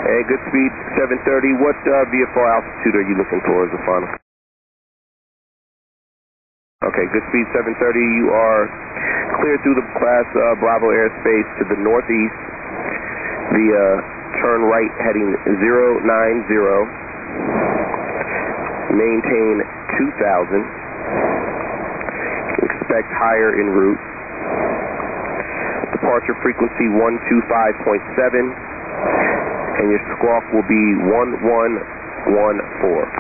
And good speed 730. What VFR altitude are you looking for as a final? Okay, good speed 730. You are cleared through the class Bravo airspace to the northeast via turn right heading 090. Maintain 2000. Expect higher en route. Departure frequency 125.7. And your squawk will be 1114.